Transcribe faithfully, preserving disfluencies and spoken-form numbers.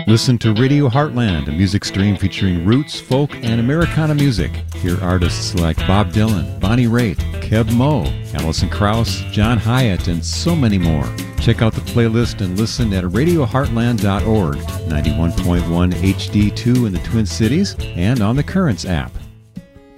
Listen to Radio Heartland, a music stream featuring roots, folk, and Americana music. Hear artists like Bob Dylan, Bonnie Raitt, Keb Mo, Alison Krauss, John Hyatt, and so many more. Check out the playlist and listen at radio heartland dot org, ninety-one point one H D two in the Twin Cities, and on the Currents app.